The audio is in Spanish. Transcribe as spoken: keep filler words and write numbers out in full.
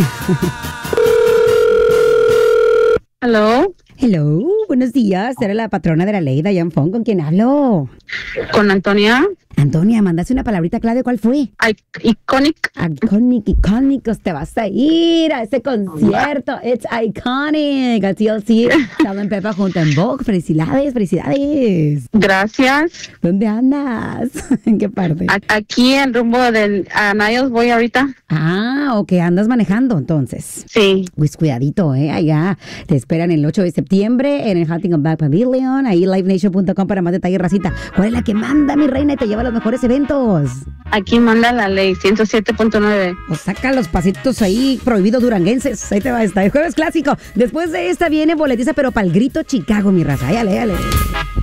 Hello. Hello, buenos días. Era la patrona de la ley, Diane Fong. ¿Con quién hablo? Con Antonia. Antonia, mandaste una palabrita clave. ¿Cuál fue? I- iconic. Iconic, icónicos. Te vas a ir a ese concierto. It's iconic. A T L C, Sal and Peppa junto en Vogue. Felicidades, felicidades. Gracias. ¿Dónde andas? ¿En qué parte? A- aquí en rumbo del a Niles voy ahorita. Ah, ok. Andas manejando entonces. Sí. Pues cuidadito, ¿eh? Allá te esperan el ocho de septiembre en el Huntington Back Pavilion. Ahí live nation punto com para más detalles, racita. ¿Cuál es la que manda, mi reina, y te lleva a los mejores eventos? Aquí manda la ley ciento siete punto nueve. Pues saca los pasitos ahí prohibidos duranguenses. Ahí te va esta. El jueves clásico. Después de esta viene boletiza, pero para el grito Chicago, mi raza. Dale, dale.